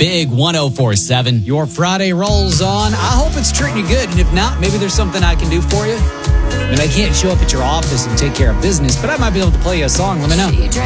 Big 104.7. Your Friday rolls on. I hope it's treating you good. And if not, maybe there's something I can do for you. I mean, I can't show up at your office and take care of business, but I might be able to play you a song. Let me know.